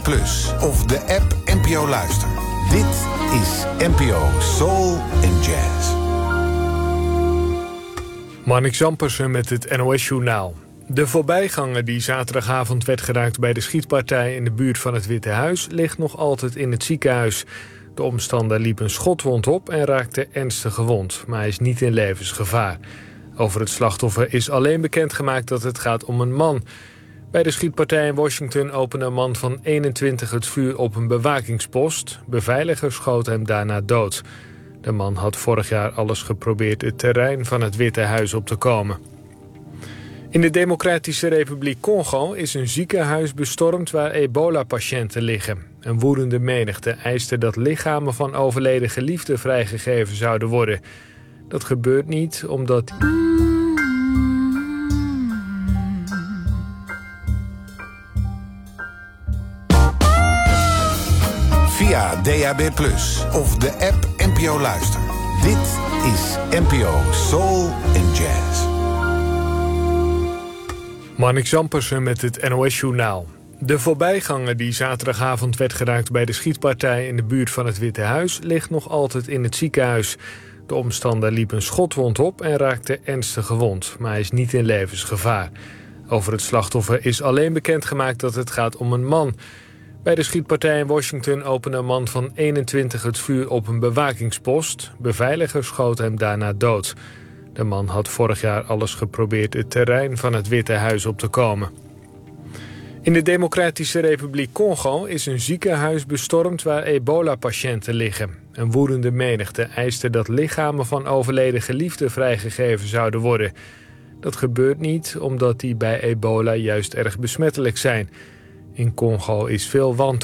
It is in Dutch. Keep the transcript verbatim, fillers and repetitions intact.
plus, of de app N P O Luister. Dit is N P O Soul and Jazz. Marnik Zampersen met het N O S-journaal. De voorbijganger die zaterdagavond werd geraakt bij de schietpartij in de buurt van het Witte Huis ligt nog altijd in het ziekenhuis. De omstander liep een schotwond op en raakte ernstig gewond, maar hij is niet in levensgevaar. Over het slachtoffer is alleen bekendgemaakt dat het gaat om een man. Bij de schietpartij in Washington opende een man van eenentwintig het vuur op een bewakingspost. Beveiligers schoten hem daarna dood. De man had vorig jaar alles geprobeerd het terrein van het Witte Huis op te komen. In de Democratische Republiek Congo is een ziekenhuis bestormd waar ebola-patiënten liggen. Een woedende menigte eiste dat lichamen van overleden geliefden vrijgegeven zouden worden. Dat gebeurt niet omdat... Via D A B plus, of de app N P O Luister. Dit is N P O Soul and Jazz. Marnik Zampersen met het N O S-journaal. De voorbijganger die zaterdagavond werd geraakt bij de schietpartij in de buurt van het Witte Huis ligt nog altijd in het ziekenhuis. De omstander liep een schotwond op en raakte ernstig gewond, maar hij is niet in levensgevaar. Over het slachtoffer is alleen bekendgemaakt dat het gaat om een man. Bij de schietpartij in Washington opende een man van eenentwintig het vuur op een bewakingspost. Beveiligers schoten hem daarna dood. De man had vorig jaar alles geprobeerd het terrein van het Witte Huis op te komen. In de Democratische Republiek Congo is een ziekenhuis bestormd waar ebola-patiënten liggen. Een woedende menigte eiste dat lichamen van overleden geliefden vrijgegeven zouden worden. Dat gebeurt niet omdat die bij ebola juist erg besmettelijk zijn. In Congo is veel wantrouwen.